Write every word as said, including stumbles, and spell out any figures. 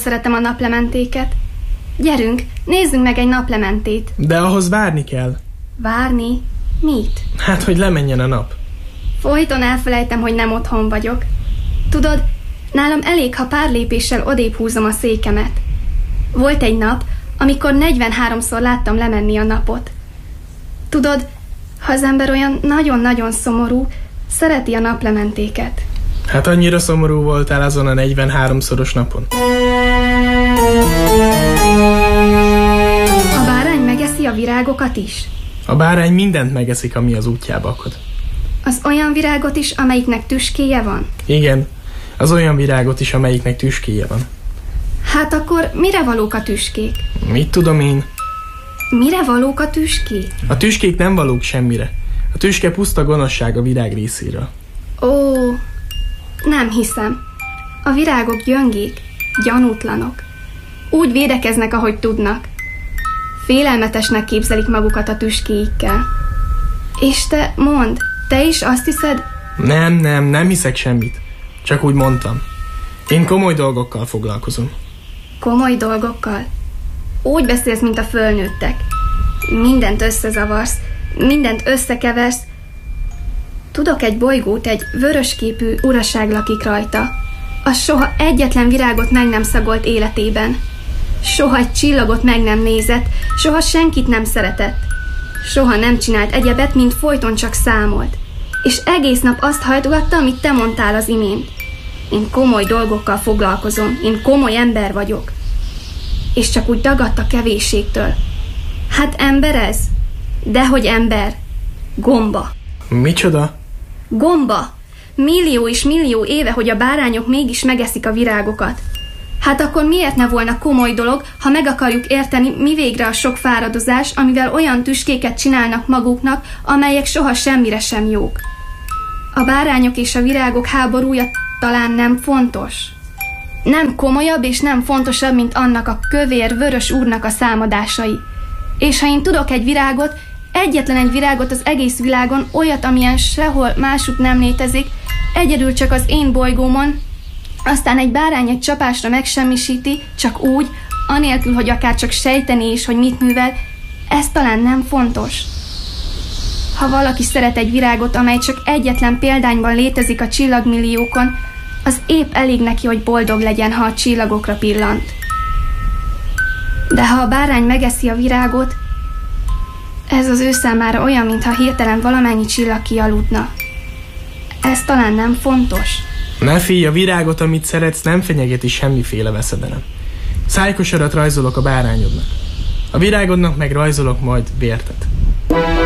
szeretem a naplementéket. Gyerünk, nézzünk meg egy naplementét. De ahhoz várni kell. Várni? Mit? Hát, hogy lemenjen a nap. Folyton elfelejtem, hogy nem otthon vagyok. Tudod, nálam elég, ha pár lépéssel odébb húzom a székemet. Volt egy nap, amikor negyvenháromszor láttam lemenni a napot. Tudod, ha az ember olyan nagyon-nagyon szomorú, szereti a naplementéket. Hát annyira szomorú voltál azon a negyvenháromszoros napon. A bárány megeszi a virágokat is? A bárány mindent megeszik, ami az útjába akad. Az olyan virágot is, amelyiknek tüskéje van? Igen, az olyan virágot is, amelyiknek tüskéje van. Hát akkor mire valók a tüskék? Mit tudom én? Mire valók a tüskék? A tüskék nem valók semmire. A tüske puszta gonoszság a virág részéről. Ó, nem hiszem. A virágok gyöngék, gyanútlanok. Úgy védekeznek, ahogy tudnak. Félelmetesnek képzelik magukat a tüskéikkel. És te mondd, te is azt hiszed? Nem, nem, nem hiszek semmit. Csak úgy mondtam. Én komoly dolgokkal foglalkozom. Komoly dolgokkal? Úgy beszélsz, mint a fölnőttek. Mindent összezavarsz, mindent összekeversz. Tudok egy bolygót, egy vörösképű uraság lakik rajta. Az soha egyetlen virágot meg nem szagolt életében. Soha egy csillagot meg nem nézett, soha senkit nem szeretett. Soha nem csinált egyebet, mint folyton csak számolt. És egész nap azt hajtogatta, amit te mondtál az imént. Én komoly dolgokkal foglalkozom, én komoly ember vagyok. És csak úgy dagadt a kevésségtől. Hát ember ez? Dehogy ember. Gomba. Micsoda? Gomba. Millió és millió éve, hogy a bárányok mégis megeszik a virágokat. Hát akkor miért ne volna komoly dolog, ha meg akarjuk érteni, mi végre a sok fáradozás, amivel olyan tüskéket csinálnak maguknak, amelyek soha semmire sem jók. A bárányok és a virágok háborúja talán nem fontos. Nem komolyabb és nem fontosabb, mint annak a kövér, vörös úrnak a számadásai. És ha én tudok egy virágot, egyetlen egy virágot az egész világon, olyat, amilyen sehol másút nem létezik, egyedül csak az én bolygómon, aztán egy bárány egy csapásra megsemmisíti, csak úgy, anélkül, hogy akár csak sejteni is, hogy mit művel, ez talán nem fontos. Ha valaki szeret egy virágot, amely csak egyetlen példányban létezik a csillagmilliókon, az épp elég neki, hogy boldog legyen, ha a csillagokra pillant. De ha a bárány megeszi a virágot, ez az ő számára olyan, mintha hirtelen valamennyi csillag kialudna. Ez talán nem fontos. Ne félj, a virágot, amit szeretsz, nem fenyegeti semmiféle veszedelem. Szájkosarat rajzolok a bárányodnak. A virágodnak meg rajzolok majd vértet.